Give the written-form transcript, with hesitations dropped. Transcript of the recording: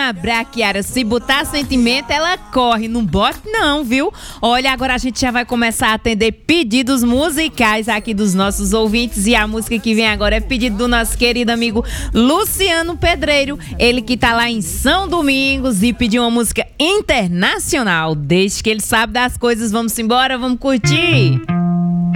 Braquiara, se botar sentimento, ela corre, não bote não, viu? Olha, agora a gente já vai começar a atender pedidos musicais aqui dos nossos ouvintes e a música que vem agora é pedido do nosso querido amigo Luciano Pedreiro, ele que tá lá em São Domingos e pediu uma música internacional. Desde que ele sabe das coisas, vamos embora, vamos curtir!